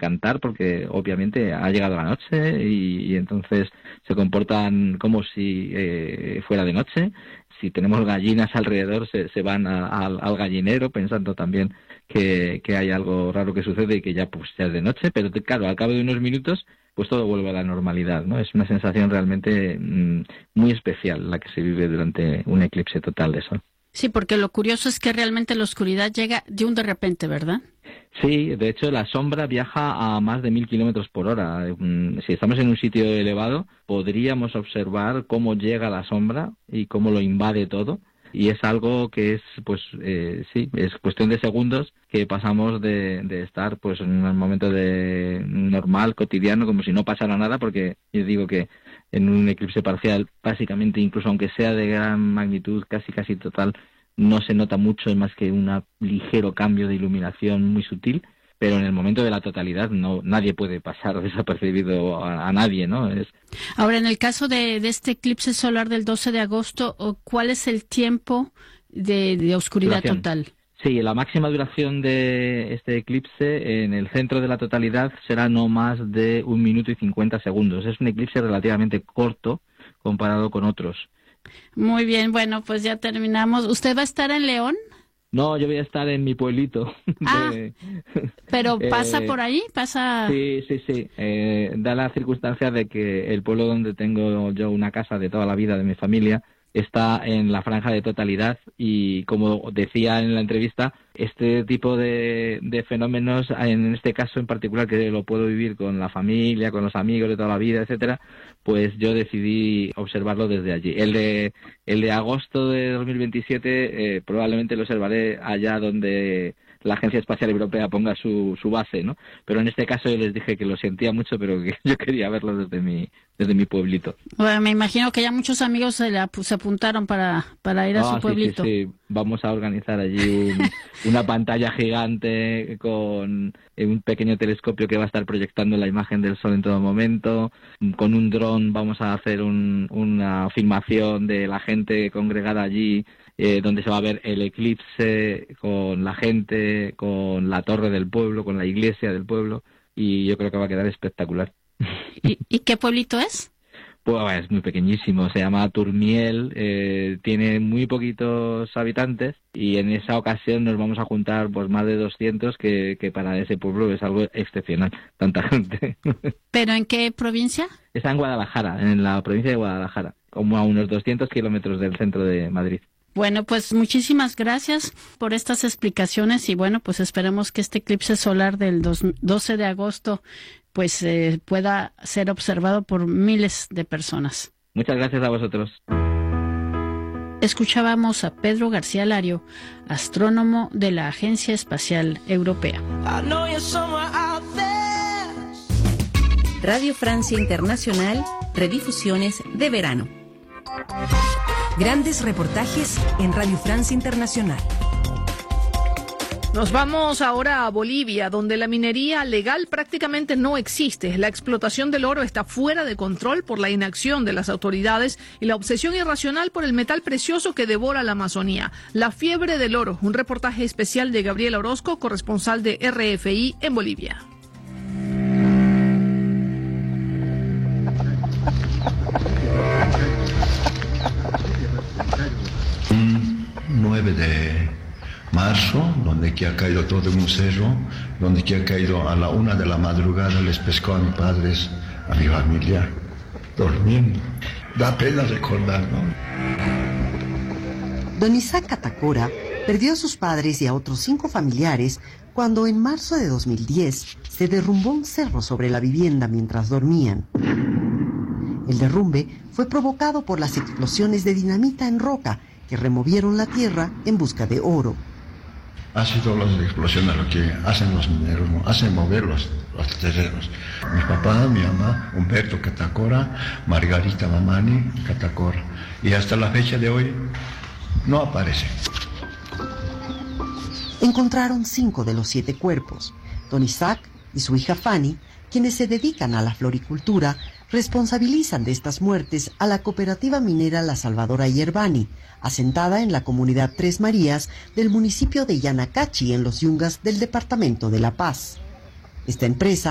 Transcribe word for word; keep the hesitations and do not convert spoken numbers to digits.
cantar porque obviamente ha llegado la noche y, y entonces se comportan como si eh, fuera de noche. Si tenemos gallinas alrededor, se, se van a, a, al gallinero pensando también que, que hay algo raro que sucede y que ya pues ya es de noche, pero claro, al cabo de unos minutos pues todo vuelve a la normalidad, ¿no? Es una sensación realmente mmm, muy especial la que se vive durante un eclipse total de sol. Sí, porque lo curioso es que realmente la oscuridad llega de un de repente, ¿verdad? Sí, de hecho la sombra viaja a más de mil kilómetros por hora. Si estamos en un sitio elevado, podríamos observar cómo llega la sombra y cómo lo invade todo. Y es algo que es, pues, eh, sí, es cuestión de segundos que pasamos de, de estar, pues, en un momento de normal, cotidiano, como si no pasara nada, porque yo digo que en un eclipse parcial, básicamente, incluso aunque sea de gran magnitud, casi casi total, no se nota mucho, es más que un ligero cambio de iluminación muy sutil, pero en el momento de la totalidad no nadie puede pasar desapercibido a, a nadie, ¿no? Es... Ahora, en el caso de, de este eclipse solar del doce de agosto, ¿cuál es el tiempo de, de oscuridad duración. total? Sí, la máxima duración de este eclipse en el centro de la totalidad será no más de un minuto y cincuenta segundos. Es un eclipse relativamente corto comparado con otros. Muy bien, bueno, pues ya terminamos. ¿Usted va a estar en León? No, yo voy a estar en mi pueblito. Ah, de, pero ¿pasa eh, por ahí? ¿Pasa? Sí, sí, sí. Eh, da la circunstancia de que el pueblo donde tengo yo una casa de toda la vida de mi familia está en la franja de totalidad y, como decía en la entrevista, este tipo de, de fenómenos, en este caso en particular, que lo puedo vivir con la familia, con los amigos de toda la vida, etcétera, pues yo decidí observarlo desde allí. El de el de agosto de dos mil veintisiete eh, probablemente lo observaré allá donde la Agencia Espacial Europea ponga su, su base, ¿no? Pero en este caso yo les dije que lo sentía mucho, pero que yo quería verlo desde mi desde mi pueblito. Bueno, me imagino que ya muchos amigos se, la, se apuntaron para, para ir a Ah, su pueblito. Sí, sí, sí. Vamos a organizar allí un, una pantalla gigante con un pequeño telescopio que va a estar proyectando la imagen del sol en todo momento. Con un dron vamos a hacer un, una filmación de la gente congregada allí, eh, donde se va a ver el eclipse con la gente, con la torre del pueblo, con la iglesia del pueblo, y yo creo que va a quedar espectacular. ¿Y, ¿Y qué pueblito es? Pues es muy pequeñísimo, se llama Turmiel, eh, tiene muy poquitos habitantes y en esa ocasión nos vamos a juntar pues más de doscientos, que, que para ese pueblo es algo excepcional, tanta gente. ¿Pero en qué provincia? Está en Guadalajara, en la provincia de Guadalajara, como a unos doscientos kilómetros del centro de Madrid. Bueno, pues muchísimas gracias por estas explicaciones y bueno, pues esperemos que este eclipse solar del doce de agosto pues eh, pueda ser observado por miles de personas. Muchas gracias a vosotros. Escuchábamos a Pedro García Lario, astrónomo de la Agencia Espacial Europea. Radio Francia Internacional, redifusiones de verano. Grandes reportajes en Radio Francia Internacional. Nos vamos ahora a Bolivia, donde la minería legal prácticamente no existe. La explotación del oro está fuera de control por la inacción de las autoridades y la obsesión irracional por el metal precioso que devora la Amazonía. La fiebre del oro, un reportaje especial de Gabriela Orozco, corresponsal de R F I en Bolivia. nueve de marzo, donde que ha caído todo en un cerro, donde que ha caído a la una de la madrugada, les pescó a mis padres, a mi familia, durmiendo. Da pena recordar, ¿no? Don Isaac Catacora perdió a sus padres y a otros cinco familiares cuando en marzo de dos mil diez se derrumbó un cerro sobre la vivienda mientras dormían. El derrumbe fue provocado por las explosiones de dinamita en roca que removieron la tierra en busca de oro. Ha sido las explosiones lo que hacen los mineros, ¿no? Hacen mover los, los terrenos. Mi papá, mi mamá, Humberto Catacora, Margarita Mamani Catacora. Y hasta la fecha de hoy no aparece. Encontraron cinco de los siete cuerpos. Don Isaac y su hija Fanny, quienes se dedican a la floricultura, responsabilizan de estas muertes a la cooperativa minera La Salvadora Yerbani, asentada en la comunidad Tres Marías del municipio de Yanacachi, en los Yungas del departamento de La Paz. Esta empresa